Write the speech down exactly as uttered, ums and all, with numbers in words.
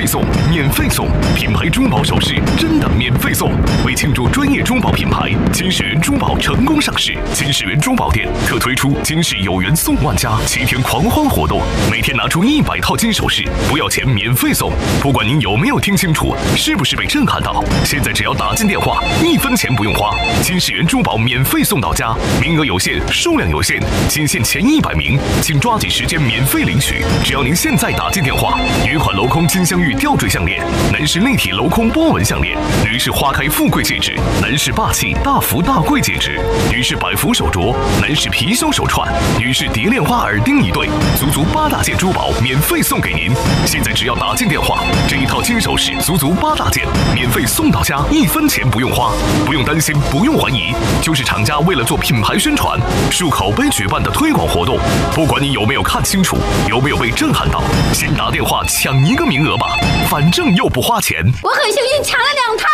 配送，免费送，品牌珠宝首饰真的免费送。为庆祝专业珠宝品牌金世缘珠宝成功上市，金世缘珠宝店特推出金世有缘送万家七天狂欢活动，每天拿出一百套金首饰，不要钱免费送。不管您有没有听清楚，是不是被震撼到？现在只要打进电话，一分钱不用花，金世缘珠宝免费送到家，名额有限，数量有限，仅限前一百名，请抓紧时间免费领取。只要您现在打进电话，女款镂空金镶玉吊坠项链，男士立体镂空波纹项链，女士花开富贵戒指，男士霸气大福大贵戒指，女士百福手镯，男士貔貅手串，女士蝶恋花耳钉一对，足足八大件珠宝免费送给您。现在只要打进电话，这一套金首饰足足八大件，免费送到家，一分钱不用花，不用担心，不用怀疑，就是厂家为了做品牌宣传、树口碑举办的推广活动。不管你有没有看清楚，有没有被震撼到，先打电话抢一个名额吧，反正又不花钱。 我很幸运抢了两套。